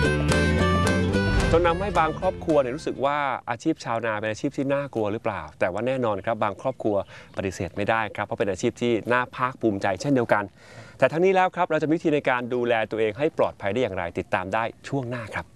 จนนำให้บางครอบครัวรู้สึกว่าอาชีพชาวนาเป็นอาชีพที่น่ากลัวหรือเปล่าแต่ว่าแน่นอนครับบางครอบครัวปฏิเสธไม่ได้ครับเพราะเป็นอาชีพที่น่าภาคภูมิใจเช่นเดียวกันแต่ทั้งนี้แล้วครับเราจะมีวิธีในการดูแลตัวเองให้ปลอดภัยได้อย่างไรติดตามได้ช่วงหน้าครับ